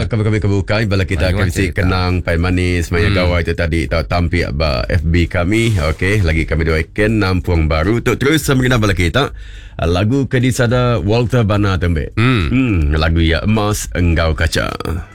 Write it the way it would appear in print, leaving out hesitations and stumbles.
kami kebuka bala kita akan si kenang pai manis maya gawai tu tadi tahu tampil ba FB kami. Okey, lagi kami doakan nampuang baru tu terus mengenal bala kita. Lagu kedisada Walter Bana tembe. Lagu ya emas engkau kaca.